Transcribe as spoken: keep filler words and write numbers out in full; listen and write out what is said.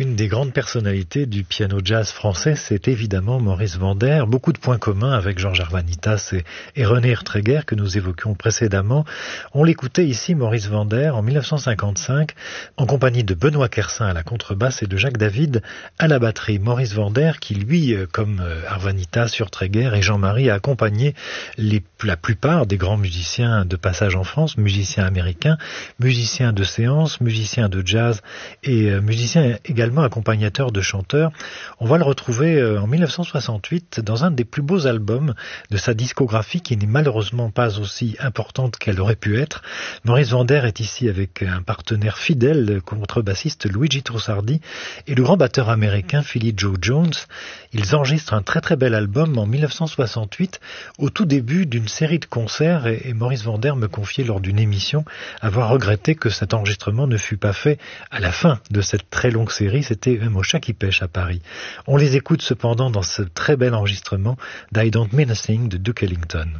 Une des grandes personnalités du piano jazz français, c'est évidemment Maurice Vander. Beaucoup de points communs avec Georges Arvanitas et, et René Ertreger que nous évoquions précédemment. On l'écoutait ici, Maurice Vander, en mille neuf cent cinquante-cinq, en compagnie de Benoît Kersin à la contrebasse et de Jacques David à la batterie. Maurice Vander qui, lui, comme Arvanitas, Ertreger et Jean-Marie, a accompagné les, la plupart des grands musiciens de passage en France, musiciens américains, musiciens de séance, musiciens de jazz et euh, musiciens également accompagnateur de chanteurs. On va le retrouver en mille neuf cent soixante-huit dans un des plus beaux albums de sa discographie qui n'est malheureusement pas aussi importante qu'elle aurait pu être. Maurice Vander est ici avec un partenaire fidèle, le contrebassiste Luigi Trussardi et le grand batteur américain Philly Joe Jones. Ils enregistrent un très très bel album en mille neuf cent soixante-huit au tout début d'une série de concerts et, et Maurice Vander me confiait lors d'une émission avoir regretté que cet enregistrement ne fût pas fait à la fin de cette très longue série. C'était même au Chat qui pêche à Paris. On les écoute cependant dans ce très bel enregistrement d'I Don't Mean a Thing de Duke Ellington.